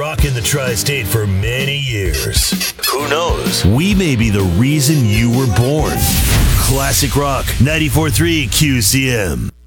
rocking the tri-state for many years. Who knows? We may be the reason you were born. Classic Rock 94.3 QCM.